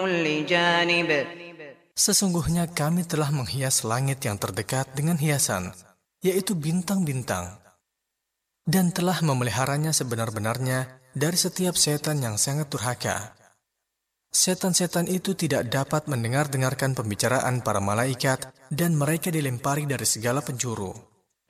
كل جانب. Sesungguhnya kami telah menghias langit yang terdekat dengan hiasan, yaitu bintang-bintang, dan telah memeliharanya sebenar-benarnya dari setiap setan yang sangat durhaka. Setan-setan itu tidak dapat mendengar-dengarkan pembicaraan para malaikat, dan mereka dilempari dari segala penjuru.